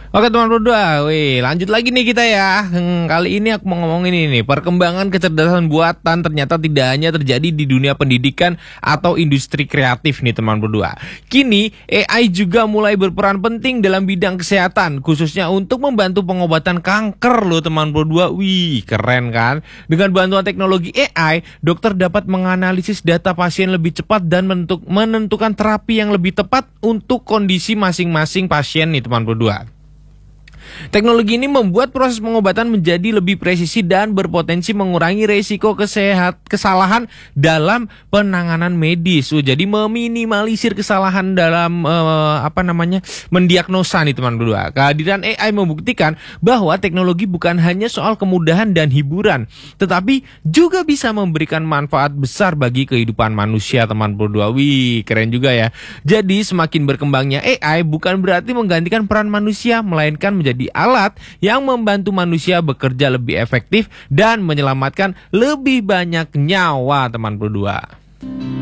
Oke teman berdua, wih lanjut lagi nih kita ya. Kali ini aku mau ngomongin ini, perkembangan kecerdasan buatan ternyata tidak hanya terjadi di dunia pendidikan atau industri kreatif nih teman berdua. Kini AI juga mulai berperan penting dalam bidang kesehatan, khususnya untuk membantu pengobatan kanker loh teman berdua. Wih keren kan? Dengan bantuan teknologi AI, dokter dapat menganalisis data pasien lebih cepat dan menentukan terapi yang lebih tepat untuk kondisi masing-masing pasien nih teman berdua. Teknologi ini membuat proses pengobatan menjadi lebih presisi dan berpotensi mengurangi resiko kesalahan dalam penanganan medis. Jadi meminimalisir kesalahan dalam mendiagnosa nih teman berdua. Kehadiran AI membuktikan bahwa teknologi bukan hanya soal kemudahan dan hiburan, tetapi juga bisa memberikan manfaat besar bagi kehidupan manusia teman berdua. Wih, keren juga ya. Jadi semakin berkembangnya AI bukan berarti menggantikan peran manusia, melainkan menjadi alat yang membantu manusia bekerja lebih efektif dan menyelamatkan lebih banyak nyawa teman berdua.